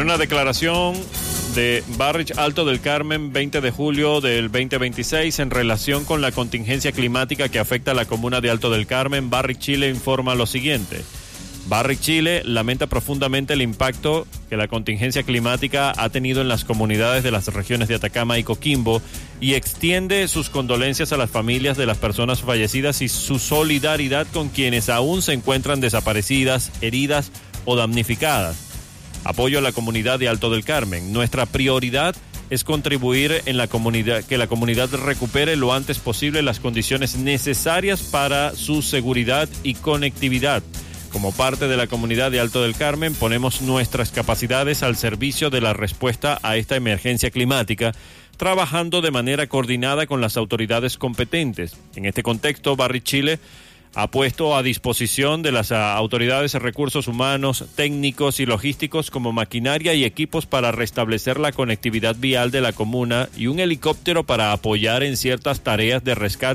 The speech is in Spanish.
una declaración de Barrich Alto del Carmen, 20 de julio del 2026, en relación con la contingencia climática que afecta a la comuna de Alto del Carmen, Barrich Chile informa lo siguiente. Barrich Chile lamenta profundamente el impacto que la contingencia climática ha tenido en las comunidades de las regiones de Atacama y Coquimbo y extiende sus condolencias a las familias de las personas fallecidas y su solidaridad con quienes aún se encuentran desaparecidas, heridas o damnificadas. Apoyo a la comunidad de Alto del Carmen. Nuestra prioridad es contribuir en la comunidad, que la comunidad recupere lo antes posible las condiciones necesarias para su seguridad y conectividad. Como parte de la comunidad de Alto del Carmen, ponemos nuestras capacidades al servicio de la respuesta a esta emergencia climática, trabajando de manera coordinada con las autoridades competentes. En este contexto, Barrich Chile ha puesto a disposición de las autoridades recursos humanos, técnicos y logísticos como maquinaria y equipos para restablecer la conectividad vial de la comuna y un helicóptero para apoyar en ciertas tareas de rescate